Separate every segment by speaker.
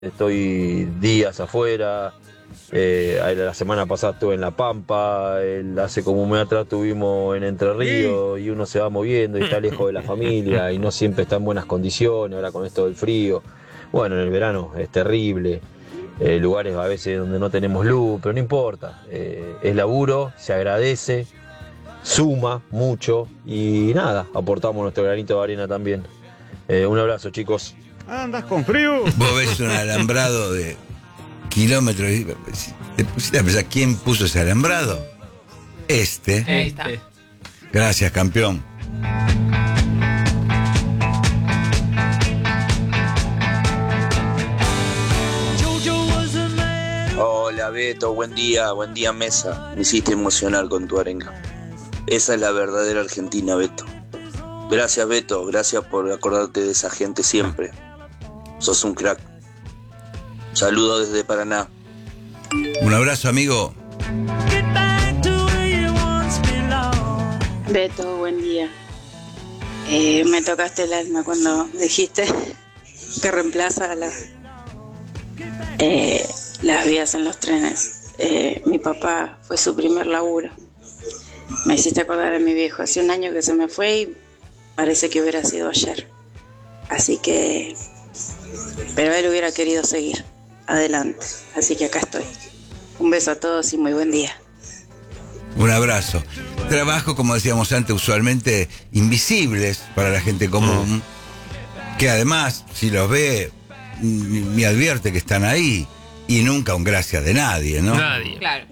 Speaker 1: Estoy días afuera. La semana pasada estuve en La Pampa. Hace como un mes atrás estuvimos en Entre Ríos. Y uno se va moviendo y está lejos de la familia y no siempre está en buenas condiciones. Ahora con esto del frío, bueno, en el verano es terrible. Lugares a veces donde no tenemos luz, pero no importa. Es laburo, se agradece, suma mucho y nada, aportamos nuestro granito de arena también. Un abrazo, chicos.
Speaker 2: Andas con frío.
Speaker 3: Vos ves un alambrado de kilómetros y te pusiste a pensar, ¿quién puso ese alambrado?
Speaker 4: Ahí está.
Speaker 3: Gracias, campeón.
Speaker 5: Hola Beto, buen día mesa. Me hiciste emocionar con tu arenga. Esa es la verdadera Argentina, Beto. Gracias Beto, gracias por acordarte de esa gente siempre. Sos un crack. Saludos desde Paraná.
Speaker 3: Un abrazo, amigo.
Speaker 6: Beto, buen día. Me tocaste el alma cuando dijiste que reemplaza las vías en los trenes. Mi papá fue su primer laburo. Me hiciste acordar a mi viejo. Hace un año que se me fue y parece que hubiera sido ayer. Así que... Pero él hubiera querido seguir adelante. Así que acá estoy. Un beso a todos y muy buen día.
Speaker 3: Un abrazo. Trabajo, como decíamos antes, usualmente invisibles para la gente común, que además, si los ve, ni advierte que están ahí, y nunca un gracias de nadie, ¿no?
Speaker 4: Nadie. Claro.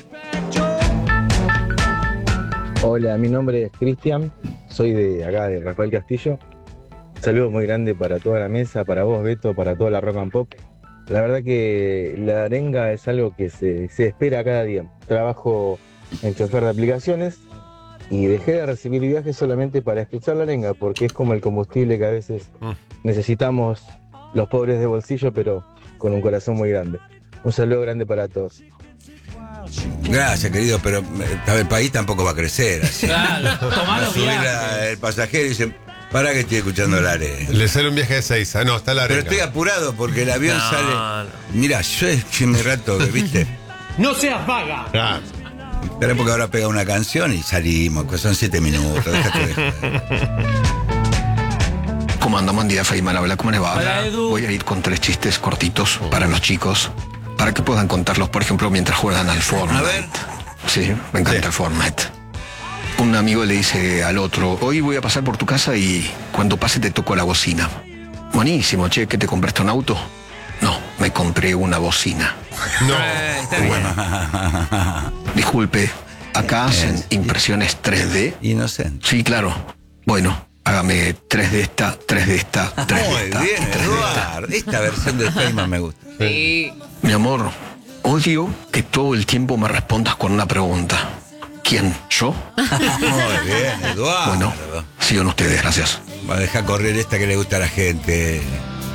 Speaker 7: Hola, mi nombre es Cristian, soy de acá, de Rafael Castillo. Saludos muy grande para toda la mesa, para vos, Beto, para toda la Rock and Pop. La verdad que la arenga es algo que se espera cada día. Trabajo en chofer de aplicaciones y dejé de recibir viajes solamente para escuchar la arenga, porque es como el combustible que a veces necesitamos los pobres de bolsillo, pero con un corazón muy grande. Un saludo grande para todos.
Speaker 3: Gracias, querido, pero el país tampoco va a crecer así.
Speaker 4: Claro,
Speaker 3: Va a subir el pasajero y dice, para que estoy escuchando la arenga.
Speaker 8: Le sale un viaje de 6. No, está la
Speaker 3: Pero
Speaker 8: arenga.
Speaker 3: estoy apurado porque el avión sale.
Speaker 4: No.
Speaker 3: Mira, yo es que me rato, ¿viste?
Speaker 2: No seas vaga.
Speaker 8: Ah,
Speaker 3: Espera porque ahora pega una canción y salimos, que son 7 minutos. Déjate de joder.
Speaker 9: ¿Cómo anda? Buen día, Feynman. Habla, ¿cómo le va?
Speaker 4: Hola, Edu.
Speaker 9: Voy a ir con 3 chistes cortitos para los chicos, para que puedan contarlos, por ejemplo, mientras juegan al Fortnite.
Speaker 3: A ver.
Speaker 9: Sí, me encanta
Speaker 3: Sí.
Speaker 9: el Fortnite. Un amigo le dice al otro, hoy voy a pasar por tu casa y cuando pase te toco la bocina. Buenísimo, che, ¿qué te compraste un auto? No, me compré una bocina.
Speaker 8: no.
Speaker 4: Está bien.
Speaker 9: Disculpe, acá hacen impresiones 3D.
Speaker 3: Inocente.
Speaker 9: Sí, claro. Bueno, hágame 3 de esta, 3 de esta, 3 de
Speaker 3: Muy
Speaker 9: esta,
Speaker 3: bien,
Speaker 9: 3 de esta.
Speaker 3: Eduardo. Esta versión de Feynman me gusta.
Speaker 4: Sí.
Speaker 9: Mi amor, odio que todo el tiempo me respondas con una pregunta. ¿Quién? ¿Yo?
Speaker 3: Muy bien, Eduardo.
Speaker 9: Bueno, sigan ustedes, gracias.
Speaker 3: Va a dejar correr esta que le gusta a la gente.